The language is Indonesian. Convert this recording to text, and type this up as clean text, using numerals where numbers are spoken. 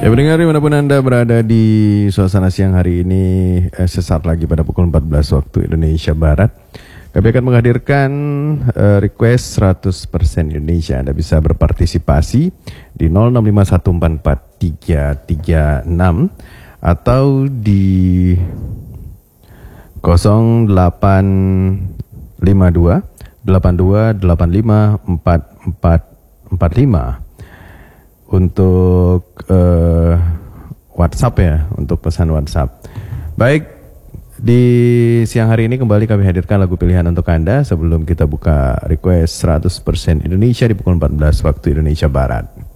Ya pendengar dimanapun Anda berada di suasana siang hari ini, sesaat lagi pada pukul 14 waktu Indonesia Barat, kami akan menghadirkan request 100% Indonesia. Anda bisa berpartisipasi di 0651443336 atau di 0852 8285 4445 untuk WhatsApp ya, untuk pesan WhatsApp. Baik, di siang hari ini kembali kami hadirkan lagu pilihan untuk Anda sebelum kita buka request 100% Indonesia di pukul 14 waktu Indonesia Barat.